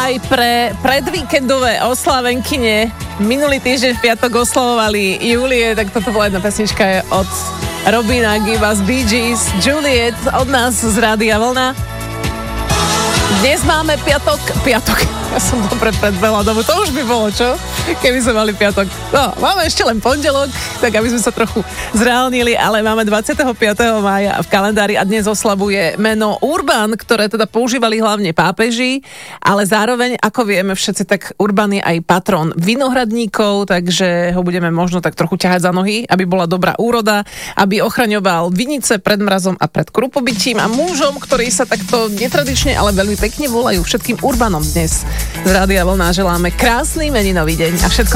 aj pre predvíkendové oslávenkyne. Minulý týždeň v piatok oslavovali Julie, tak toto bola jedna pesnička je od Robina Giba z Bee Gees. Juliet od nás z Rádia Vlna. Dnes máme piatok. Ja som dobre predbehla dobu, to už by bolo, čo? Keby sme mali piatok. No, máme ešte len pondelok, tak aby sme sa trochu zreálnili, ale máme 25. mája v kalendári a dnes oslavuje meno Urban, ktoré teda používali hlavne pápeži, ale zároveň, ako vieme všetci, tak Urban je aj patron vinohradníkov, takže ho budeme možno tak trochu ťahať za nohy, aby bola dobrá úroda, aby ochraňoval vinice pred mrazom a pred krupobytím a mužom, ktorí sa takto netradične, ale veľmi pekne volajú, všetkým Urbanom dnes z Rádia Vlna želáme krásny meninový deň a všetko